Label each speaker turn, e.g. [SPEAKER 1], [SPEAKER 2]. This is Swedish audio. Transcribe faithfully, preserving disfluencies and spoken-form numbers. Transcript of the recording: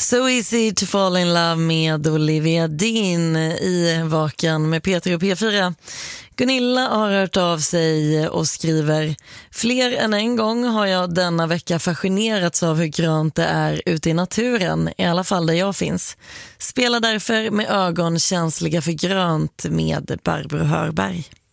[SPEAKER 1] So easy to fall in love med Olivia Dean i Vakan med P tre och P fyra. Gunilla har hört av sig och skriver: fler än en gång har jag denna vecka fascinerats av hur grönt det är ute i naturen, i alla fall där jag finns. Spelar därför med ögon känsliga för grönt med Barbro Hörberg.